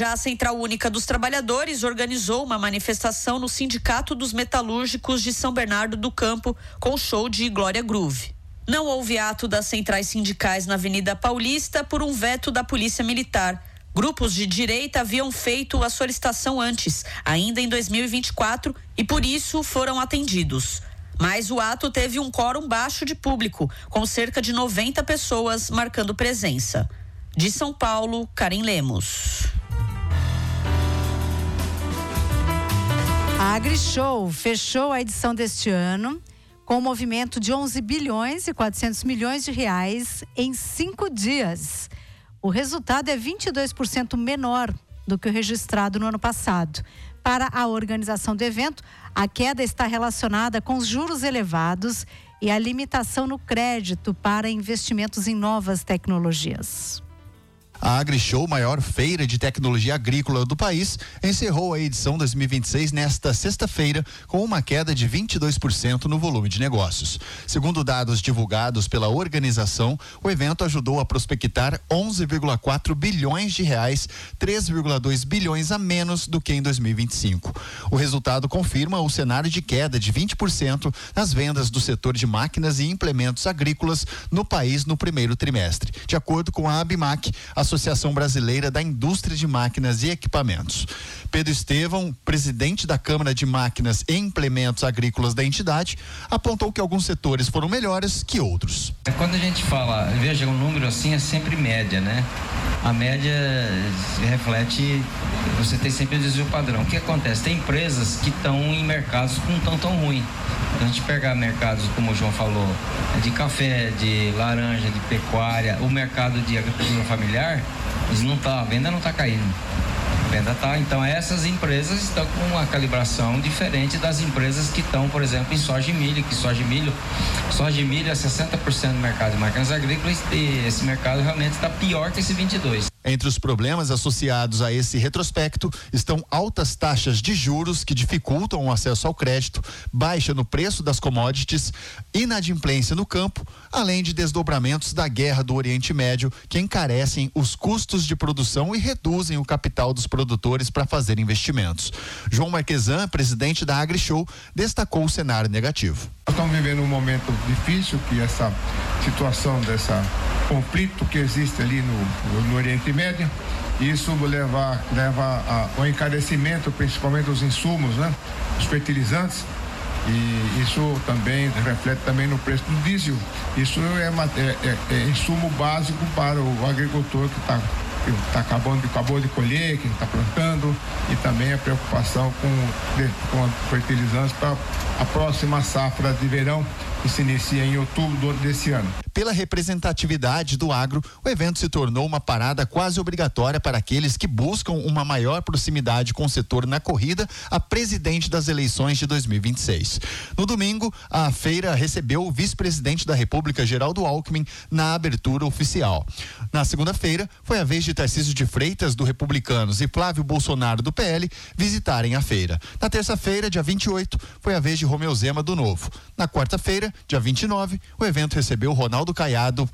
Já a Central Única dos Trabalhadores organizou uma manifestação no Sindicato dos Metalúrgicos de São Bernardo do Campo com show de Glória Groove. Não houve ato das centrais sindicais na Avenida Paulista por um veto da Polícia Militar. Grupos de direita haviam feito a solicitação antes, ainda em 2024, e por isso foram atendidos. Mas o ato teve um quórum baixo de público, com cerca de 90 pessoas marcando presença. De São Paulo, Karen Lemos. A AgriShow fechou a edição deste ano com um movimento de 11 bilhões e 400 milhões de reais em 5 dias. O resultado é 22% menor do que o registrado no ano passado. Para a organização do evento, a queda está relacionada com os juros elevados e a limitação no crédito para investimentos em novas tecnologias. A AgriShow, maior feira de tecnologia agrícola do país, encerrou a edição 2026 nesta sexta-feira com uma queda de 22% no volume de negócios. Segundo dados divulgados pela organização, o evento ajudou a prospectar 11,4 bilhões de reais, 3,2 bilhões a menos do que em 2025. O resultado confirma o cenário de queda de 20% nas vendas do setor de máquinas e implementos agrícolas no país no primeiro trimestre, de acordo com a ABMAC, Associação Brasileira da Indústria de Máquinas e Equipamentos. Pedro Estevão, presidente da Câmara de Máquinas e Implementos Agrícolas da entidade, apontou que alguns setores foram melhores que outros. Quando a gente fala, veja, um número assim é sempre média, né? A média reflete, você tem sempre o desvio padrão. O que acontece? Tem empresas que estão em mercados que não estão tão ruim. Então, a gente pegar mercados, como o João falou, de café, de laranja, de pecuária, o mercado de agricultura familiar, a venda não está caindo. A venda está. Então, essas empresas estão com uma calibração diferente das empresas que estão, por exemplo, em soja e milho, soja e milho é 60% do mercado de máquinas agrícolas e esse mercado realmente está pior que esse 22%. Entre os problemas associados a esse retrospecto estão altas taxas de juros que dificultam o acesso ao crédito, baixa no preço das commodities, inadimplência no campo, além de desdobramentos da guerra do Oriente Médio que encarecem os custos de produção e reduzem o capital dos produtores para fazer investimentos. João Marquesan, presidente da AgriShow, destacou o cenário negativo. Nós estamos vivendo um momento difícil, que essa situação dessa conflito que existe ali no Oriente Médio, isso leva ao encarecimento, principalmente dos insumos, né? Os fertilizantes, e isso também reflete também no preço do diesel. Isso é insumo básico para o agricultor que acabou de colher, que está plantando, e também a preocupação com fertilizantes para a próxima safra de verão, que se inicia em outubro desse ano. Pela representatividade do agro, o evento se tornou uma parada quase obrigatória para aqueles que buscam uma maior proximidade com o setor na corrida a presidente das eleições de 2026. No domingo, a feira recebeu o vice-presidente da República, Geraldo Alckmin, na abertura oficial. Na segunda-feira, foi a vez de Tarcísio de Freitas, do Republicanos, e Flávio Bolsonaro, do PL, visitarem a feira. Na terça-feira, dia 28, foi a vez de Romeu Zema, do Novo. Na quarta-feira, dia 29, o evento recebeu Ronaldo Caiado,